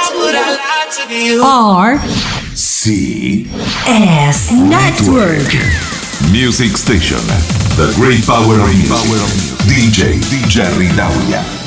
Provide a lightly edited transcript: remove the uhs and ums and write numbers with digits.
R C S Network. Music Station. The great power of music. DJ Jerry Daulia.